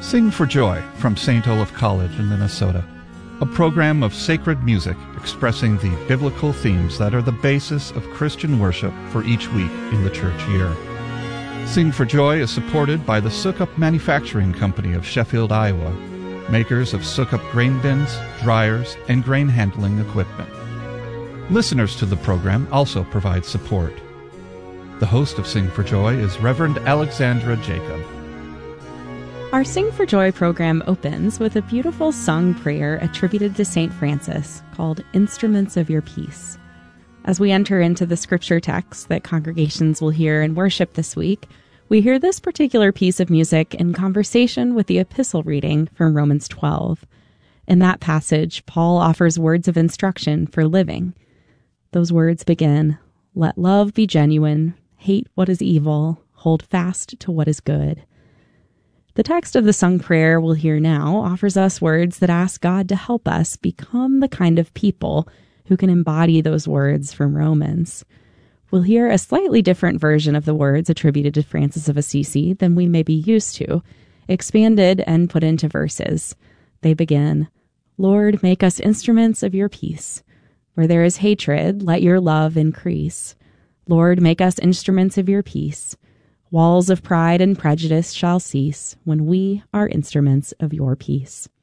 Sing for Joy from St. Olaf College in Minnesota, a program of sacred music expressing the biblical themes that are the basis of Christian worship for each week in the church year. Sing for Joy is supported by the Sukup Manufacturing Company of Sheffield, Iowa, makers of Sukup grain bins, dryers, and grain handling equipment. Listeners to the program also provide support. The host of Sing for Joy is Reverend Alexandra Jacob. Our Sing for Joy program opens with a beautiful sung prayer attributed to St. Francis called Instruments of Your Peace. As we enter into the scripture text that congregations will hear in worship this week, we hear this particular piece of music in conversation with the epistle reading from Romans 12. In that passage, Paul offers words of instruction for living. Those words begin, "Let love be genuine, hate what is evil, hold fast to what is good." The text of the sung prayer we'll hear now offers us words that ask God to help us become the kind of people who can embody those words from Romans. We'll hear a slightly different version of the words attributed to Francis of Assisi than we may be used to, expanded and put into verses. They begin, "Lord, make us instruments of your peace. Where there is hatred, let your love increase. Lord, make us instruments of your peace. Walls of pride and prejudice shall cease when we are instruments of your peace."